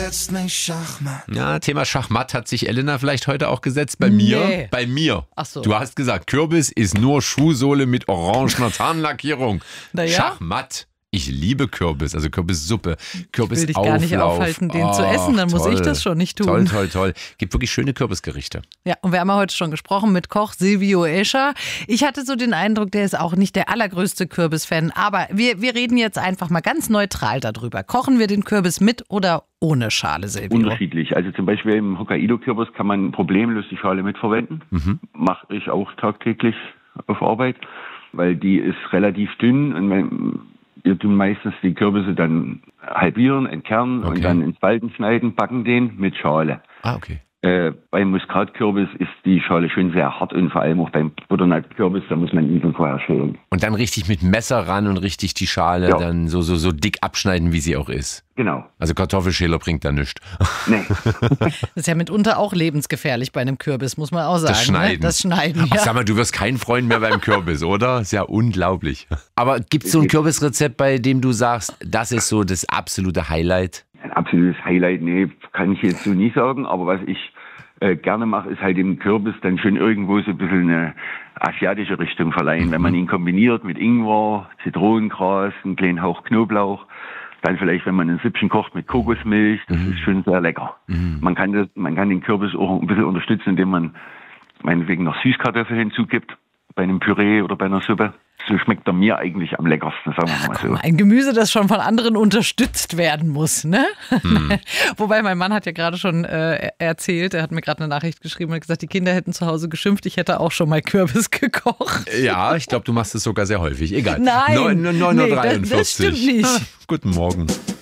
Jetzt nicht Schachmatt. Ja, Thema Schachmatt hat sich Elena vielleicht heute auch gesetzt. Bei mir? Nee. Bei mir. Ach so. Du hast gesagt, Kürbis ist nur Schuhsohle mit orangener Tarnlackierung. Na ja. Schachmatt. Ich liebe Kürbis, also Kürbissuppe, Kürbisauflauf. Ich will dich gar nicht aufhalten, den zu essen, dann muss ich das schon nicht tun. Toll, toll, toll. Gibt wirklich schöne Kürbisgerichte. Ja, und wir haben ja heute schon gesprochen mit Koch Silvio Escher. Ich hatte so den Eindruck, der ist auch nicht der allergrößte Kürbisfan, aber wir reden jetzt einfach mal ganz neutral darüber. Kochen wir den Kürbis mit oder ohne Schale, Silvio? Unterschiedlich. Also zum Beispiel im Hokkaido-Kürbis kann man problemlos die Schale mitverwenden. Mache ich auch tagtäglich auf Arbeit, weil die ist relativ dünn und wir tun meistens die Kürbisse dann halbieren, entkernen und dann in Spalten schneiden, backen den mit Schale. Ah, okay. Beim Muskatkürbis ist die Schale schon sehr hart und vor allem auch beim Butternackkürbis, da muss man ihn schon vorher schälen. Und dann richtig mit Messer ran und richtig die Schale dann so dick abschneiden, wie sie auch ist. Genau. Also Kartoffelschäler bringt da nichts. Nee. Das ist ja mitunter auch lebensgefährlich bei einem Kürbis, muss man auch sagen. Das Schneiden. Ne? Das Schneiden, Ach, ja. sag mal, du wirst kein Freund mehr beim Kürbis, oder? Ist ja unglaublich. Aber gibt es so ein Kürbisrezept, bei dem du sagst, das ist so das absolute Highlight? Ein absolutes Highlight, nee, kann ich jetzt so nie sagen, aber was ich gerne mache, ist halt dem Kürbis dann schon irgendwo so ein bisschen eine asiatische Richtung verleihen. Wenn man ihn kombiniert mit Ingwer, Zitronengras, einen kleinen Hauch Knoblauch, dann vielleicht, wenn man ein Süppchen kocht mit Kokosmilch, das ist schon sehr lecker. Man kann den Kürbis auch ein bisschen unterstützen, indem man meinetwegen noch Süßkartoffeln hinzugibt, bei einem Püree oder bei einer Suppe. So schmeckt er mir eigentlich am leckersten, sagen wir mal so. Ein Gemüse, das schon von anderen unterstützt werden muss, ne? Wobei mein Mann hat ja gerade schon erzählt, er hat mir gerade eine Nachricht geschrieben und gesagt, die Kinder hätten zu Hause geschimpft, ich hätte auch schon mal Kürbis gekocht. Ja, ich glaube, du machst es sogar sehr häufig. Egal. Nein, 9:43 Uhr. das stimmt nicht. Guten Morgen.